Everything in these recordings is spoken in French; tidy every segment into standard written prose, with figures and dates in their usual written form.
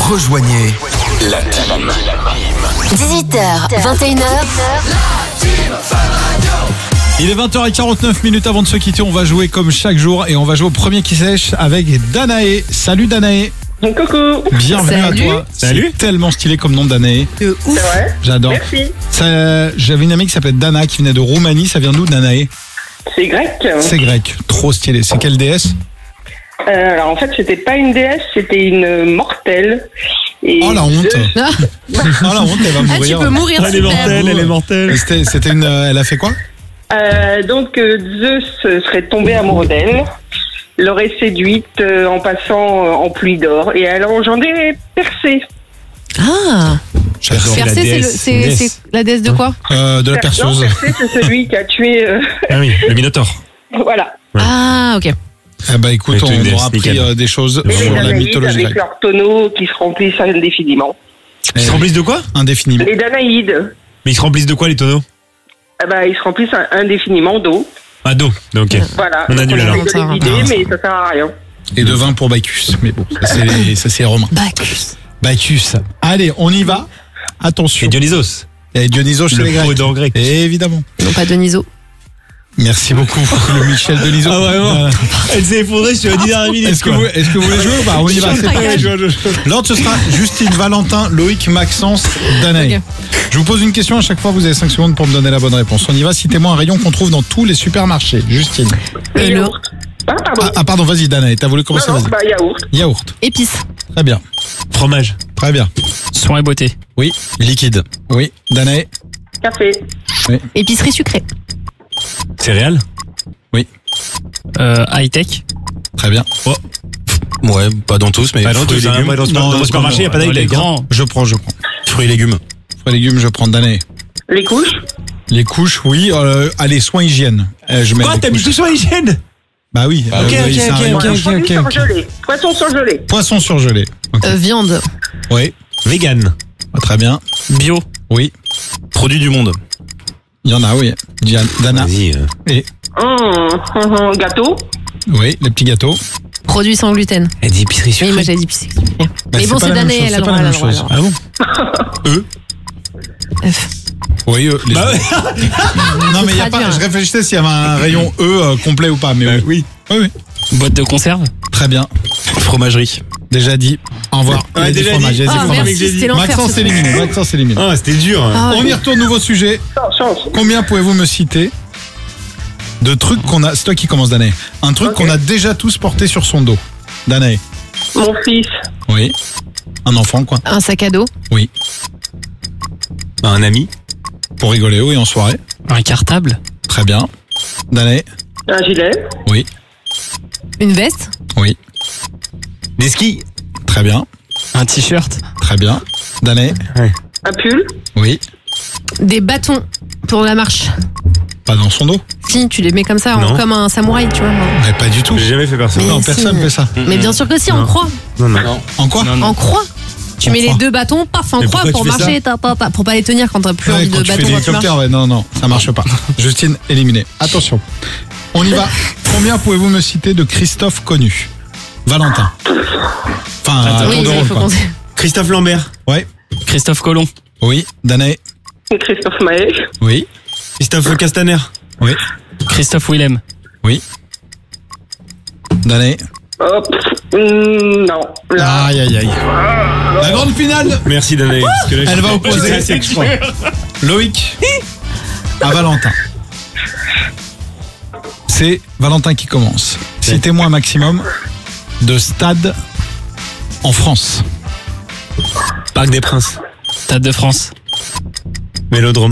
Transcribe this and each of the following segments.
Rejoignez la team. 18h, 21h. Il est 20h49 avant de se quitter, on va jouer comme chaque jour et on va jouer au premier qui sèche avec Danae. Salut Danae. Coucou. Bienvenue Salut. à toi. Salut. C'est tellement stylé comme nom Danae. De C'est ouf. vrai. J'adore. Merci. J'avais une amie qui s'appelait Dana qui venait de Roumanie. Ça vient d'où Danae? C'est grec. C'est grec. Trop stylé. C'est quelle déesse? Alors en fait, c'était pas une déesse, c'était une mortelle. Et Oh la honte. Ah, Oh la honte, elle va tu mourir. peux mourir. Elle est super. mortelle, elle est mortelle. C'était une. Elle a fait quoi? Donc Zeus serait tombé amoureux d'elle, l'aurait séduite en passant en pluie d'or, et elle a engendré Persée. Ah, J'adore. la Persée, déesse, c'est une déesse. c'est la déesse de quoi? De la perceuse. Non, Persée, c'est celui qui a tué. Ah oui, le Minotaure. Voilà. Ah, ok. Eh ben écoute, Avec une on déesse, aura appris nickel. des choses Et les sur la Danaïdes mythologie avec grecque. leurs tonneaux qui se remplissent indéfiniment. Ils se remplissent de quoi? Indéfiniment. Les Danaïdes, Mais ils se remplissent de quoi les tonneaux? ils se remplissent indéfiniment d'eau. Ah, d'eau. Donc, ok. Voilà. On Donc, annule alors. essaie de les vider, mais ça sert à rien. Et de vin pour Bacchus. Mais bon, ça c'est les Romains. Bacchus. Bacchus. Allez, on y va. Attention. Et Dionysos. Et Dionysos chez les Le Grecs. prudent grec. Évidemment. Non, pas Deniso. Merci beaucoup, le Michel Denisot. Ah, vraiment? Elle s'est effondrée sur la 10 dernières minutes. Est-ce que vous voulez jouer ou pas? On y va, c'est parti. L'ordre, ce sera Justine, Valentin, Loïc, Maxence, Danae. Ok. Je vous pose une question à chaque fois, vous avez 5 secondes pour me donner la bonne réponse. On y va, citez-moi un rayon qu'on trouve dans tous les supermarchés. Justine. Les Le- yaourts. Pardon. Ah, pardon, vas-y Danae, t'as voulu commencer, non, vas-y. yaourt. Yaourt. Épices. Très bien, Fromage. très bien. Soins et beauté. Oui, liquide. Oui, Danae. Café. Épicerie sucrée. Céréales. High-tech. Très bien. Ouais, pas dans tous, mais Pas dans fruits et tous, hein, légumes. pas dans Non, le supermarché, il n'y a pas Dans les d'high-tech. grands. Je prends. Fruits et légumes. Fruits et légumes, je prends Danae. Les couches. Les couches, oui. Allez, soins hygiène. Je mets Quoi? les T'as mis couches. tout sur l'hygiène? Bah oui. ok, oui, ok, c'est un ok, rayon. ok. Produits surgelés. Poisson surgelé. Poisson surgelé. Ok. Viande. Oui. Vegan. Ah, très bien. Bio. Oui. Produits du monde. Il y en a, oui. Dana. Vas-y. Et Gâteau. oui, les petits gâteaux. Produits sans gluten. Elle dit épicerie Oui, sucrée. moi j'avais dit épicerie sucrée. Bah, Mais bon, pas c'est la même Danae, chose, elle a c'est le pas droit, la elle a même le droit. chose. Ah bon? F. Oui, les Bah ouais. Non, mais il y a pas. traduire. Je réfléchissais s'il y avait un rayon complet ou pas, mais oui. Oui. Oui, oui. Boîte de conserve. Très bien. Fromagerie. Déjà dit. Au revoir. Ouais, Il a dit déjà fromage, dit. il a dit Ah, fromage. merci, c'était l'enfer. Maxence ce éliminé. Maxence éliminé. Ah, c'était dur. hein. Ah, On y retourne, nouveau sujet. Chance. Combien pouvez-vous me citer de trucs qu'on a. C'est toi qui commence, Danae. Un truc Ok. qu'on a déjà tous porté sur son dos. Danae. Mon fils. Oui. Un enfant, quoi. Un sac à dos. Oui. Un ami. Pour rigoler, oui, en soirée. Un cartable. Très bien. Danae. Un gilet. Oui. Une veste. Oui. Des skis. Très bien. Un t-shirt. Très bien. Danae. Un pull. Oui. Des bâtons pour la marche. Pas dans son dos. Si, tu les mets comme ça, Non. comme un samouraï, tu vois. Mais pas du tout. J'ai jamais fait personne. Mais Non, si. personne fait ça. Mais bien sûr que si, en Non. croix. Non, non. En quoi? Non, En croix. Tu En mets croix. les deux bâtons, paf, en Mais croix pourquoi pour tu fais marcher, pour pas les tenir quand t'as plus Ouais, envie quand de tu fais bâton des quand tu marches. hélicoptères, ouais, non, ça marche pas. Justine, éliminée. Attention. On y va. Combien pouvez-vous me citer de Christophe connu? Valentin. Enfin, à Oui, tour de il rôle, faut quoi. compter. Christophe Lambert. Ouais. Christophe Colomb. Oui. Danae. Christophe Maé. Oui. Christophe Castaner. Oui. Christophe Willem. Oui. Danae. Hop. Non. Là. Aïe, aïe, aïe. La grande finale. Merci Danae. Parce que là, Elle va je opposer. suis assez, je crois. Loïc à Valentin. C'est Valentin qui commence. Citez-moi un maximum de stades en France. Parc des Princes. Stade de France. Vélodrome.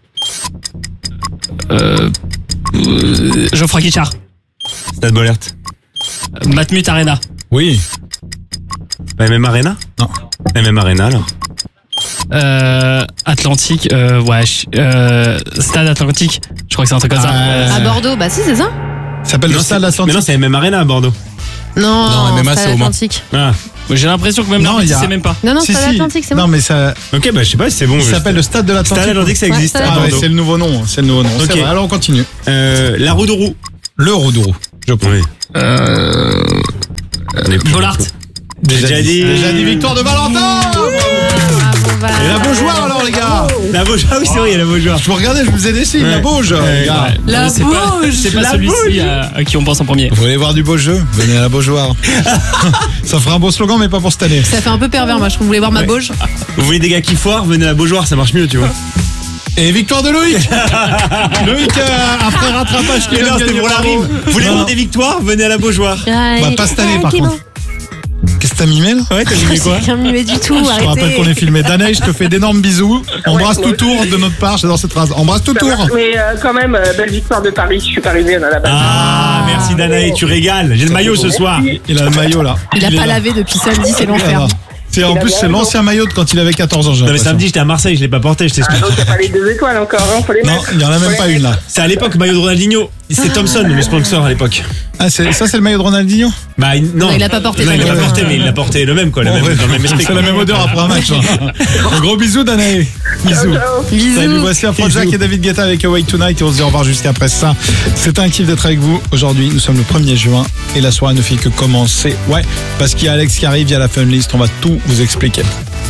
Geoffroy Guichard. Stade Bollert. Matmut Arena. Oui. La MM Arena? Non. La MM Arena alors. Atlantique. Stade Atlantique. Je crois que c'est un truc comme ça. À Bordeaux, bah si, c'est ça. Ça s'appelle le Non, stade Mais Atlantique. non, c'est MM Arena à Bordeaux. Non, MMA, Stade c'est au Mans. Atlantique. Ah. J'ai l'impression que même Non, l'arbitre, il y a- il sait même pas. Non, Si, Stade si. Atlantique, c'est Non, bon. mais ça, Ok, bah je sais pas si c'est bon. il s'appelle le stade de l'Atlantique. Stade Atlantique, ça Ouais, existe Stade à Ah ouais, Bordeaux. c'est le nouveau nom. C'est le nouveau nom. Ok. C'est vrai. Alors on continue. La roue de roue. Le Rodourou. Je prends. Oui. On est plus Bollard. déjà dit. Déjà dit victoire de Valentin. Et la Beaujoire alors les gars. La Beaujoire, oui c'est vrai, il y a la Beaujoire. Je vous regardais, je vous ai des signes, la Beauge, les gars. La C'est pas, Beauge. c'est pas La celui-ci à qui on pense en premier. Vous voulez voir du beau jeu? Venez à la Beaujoire. Ça fera un beau slogan, mais pas pour cette année. Ça fait un peu pervers, moi. Je trouve. Vous voulez voir ma Ouais. Beauge? Vous voulez des gars qui foirent, venez à la Beaujoire, ça marche mieux, tu vois. Et victoire de Loïc. Loïc, après rattrapage qui Mais vient non, de c'était gagner pour la Bravo. rime. Vous voulez Non, voir non. des victoires, venez à la Beaujoire. Bah, pas cette année par contre. Qu'est-ce que t'as mimé là? Ouais, t'as dit quoi? J'ai rien mimé du tout. Je te rappelle qu'on est filmé. Danaï, je te fais d'énormes bisous. Embrasse Ouais, tout moi tour de notre part. J'adore cette phrase. Embrasse tout Ça tour. va, mais quand même, belle victoire de Paris. Je suis parisienne à la base. Ah, merci Danae, tu régales. J'ai le maillot ce soir. Il a le maillot là. Il a est pas là. lavé depuis samedi, c'est Il est l'enfer. là. En plus, c'est l'ancien maillot de quand il avait 14 ans. j'ai Non mais l'impression. samedi j'étais à Marseille, je l'ai pas porté, je Ah, t'explique. donc il n'y a pas les 2 étoiles encore, hein, faut les Non, mettre. il y en a même Faut pas les une là. C'est à l'époque maillot de Ronaldinho. C'était Thompson le sponsor à l'époque. Ah, ça c'est le maillot de Ronaldinho? Bah non. Non, il l'a pas porté, Non, il l'a pas t'inquiète. porté, mais il l'a porté le même quoi, Bon, dans le même esprit. c'est la même odeur après un match. Un gros bisou Danae. Bisous. Ciao. Bisous. Salut, voici Afrojack et David Guetta avec Awake Tonight et on se dit au revoir jusqu'après ça. C'est un kiff d'être avec vous. Aujourd'hui, nous sommes le 1er juin et la soirée ne fait que commencer. Ouais, parce qu'il y a Alex qui arrive, il y a la Fun List, on va tout vous expliquer.